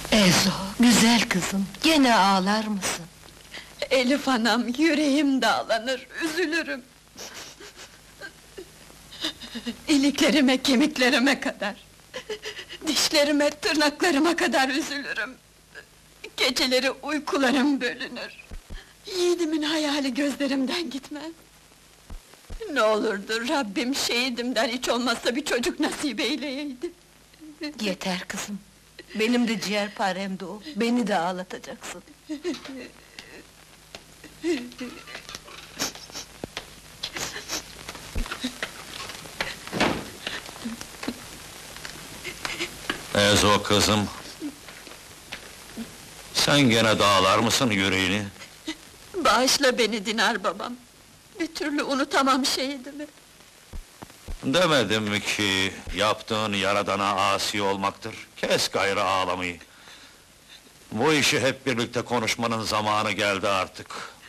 Ezo, güzel kızım, gene ağlar mısın? Elif anam, yüreğim dağlanır, üzülürüm. İliklerime, kemiklerime kadar... Dişlerime, tırnaklarıma kadar üzülürüm. Geceleri uykularım bölünür. Yiğidimin hayali gözlerimden gitmez. Ne olurdu Rabbim şehidimden hiç olmazsa bir çocuk nasip eyleyeydi. Yeter kızım, benim de ciğerparemdi o, beni de ağlatacaksın. Ezo kızım! Sen gene dağlar mısın yüreğini? Bağışla beni Dinar babam. Bir türlü unutamam şehidimi. Demedim mi ki, yaptığın yaradana asi olmaktır? Kes gayrı ağlamayı! Bu işi hep birlikte konuşmanın zamanı geldi artık.